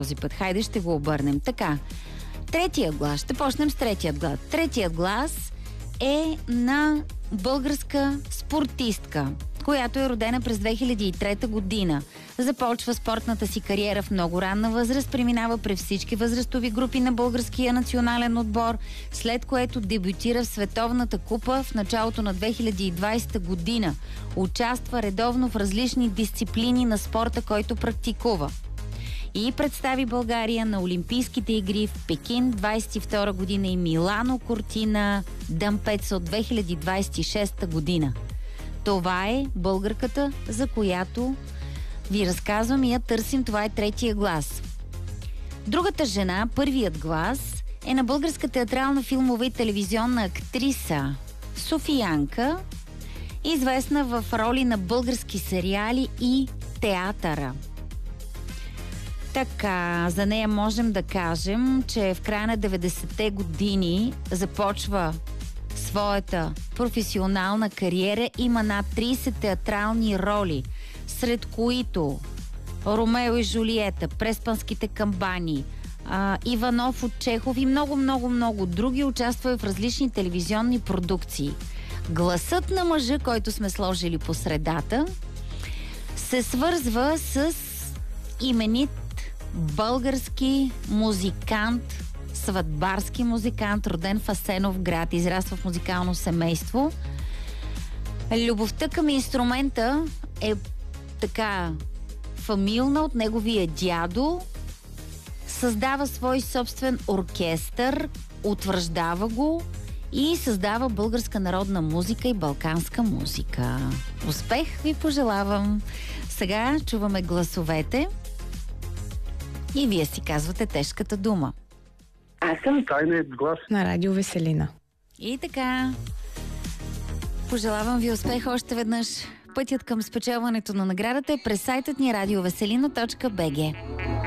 този път. Хайде, ще го обърнем. Така, третия глас. Ще почнем с третият глас. Третият глас е на българска спортистка, която е родена през 2003 година. Започва спортната си кариера в много ранна възраст, преминава през всички възрастови групи на българския национален отбор, след което дебютира в Световната купа в началото на 2020 година. Участва редовно в различни дисциплини на спорта, който практикува. И представи България на Олимпийските игри в Пекин 22 година и Милано Кортина Дъмпецо от 2026 година. Това е българката, за която ви разказвам и я търсим. Това е третия глас. Другата жена, първият глас, е на българска театрална, филмова и телевизионна актриса Софиянка, известна в роли на български сериали и театъра. Така, за нея можем да кажем, че в края на 90-те години започва своята професионална кариера. Има над 30 театрални роли, сред които Ромео и Жулиета, Преспанските камбани, Иванов от Чехов и много други. Участва в различни телевизионни продукции. Гласът на мъжа, който сме сложили по средата, се свързва с именит български музикант, сватбарски музикант, роден в Асеновград, израства в музикално семейство. Любовта към инструмента е така фамилна от неговия дядо. Създава свой собствен оркестър, утвърждава го и създава българска народна музика и балканска музика. Успех ви пожелавам! Сега чуваме гласовете и вие си казвате тежката дума. Аз съм тайният глас на Радио Веселина. И така, пожелавам ви успех още веднъж. Пътят към спечелването на наградата е през сайтът ни radiovеселина.bg.